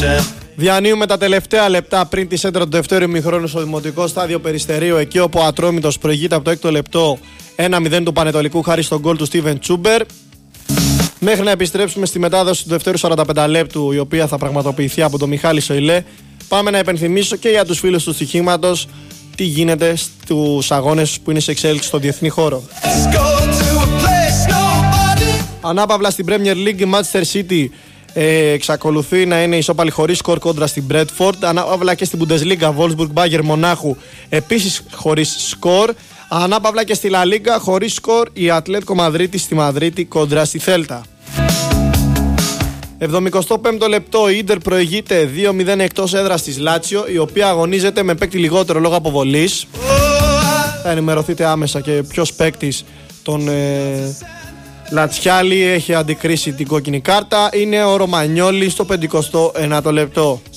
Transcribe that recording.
Διανύουμε τα τελευταία λεπτά πριν τη σέντρα του δεύτερου ημιχρόνου στο δημοτικό στάδιο Περιστερίου, εκεί όπου ο Ατρόμητος προηγείται από το 6ο λεπτό 1-0 του Πανετολικού χάρη στον γκολ του Στίβεν Τσούμπερ. Μέχρι να επιστρέψουμε στη μετάδοση του δευτέρου 45 λεπτού, η οποία θα πραγματοποιηθεί από τον Μιχάλη Σοηλέ, πάμε να υπενθυμίσω και για τους φίλους του στοιχήματος τι γίνεται στους αγώνες που είναι σε εξέλιξη στο διεθνή χώρο. Ανάπαυλα στην Premier League, η Manchester City εξακολουθεί να είναι ισόπαλη χωρίς σκορ κόντρα στην Bradford. Ανάπαυλα και στην Bundesliga, Wolfsburg Bayern Μονάχου επίσης χωρίς σκορ. Ανάπαυλα και στη La Liga χωρίς σκορ, η Ατλέτικο Μαδρίτη στη Μαδρίτη κόντρα στη Θέλτα. 75ο λεπτό, η Ίντερ προηγείται 2-0 εκτός έδρας της Λάτσιο, η οποία αγωνίζεται με παίκτη λιγότερο λόγω αποβολής. Θα ενημερωθείτε άμεσα και ποιος παίκτης των Λατσιάλη έχει αντικρίσει την κόκκινη κάρτα. Είναι ο Ρωμανιόλη στο 59ο λεπτό.